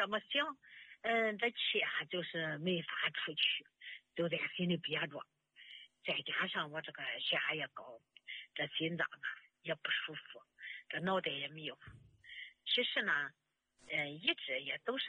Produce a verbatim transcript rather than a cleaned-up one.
这么想，嗯，这气啊就是没法出去，就在心里憋着。再加上我这个血压也高，这心脏啊也不舒服，这脑袋也迷糊。其实呢，嗯，一直也都是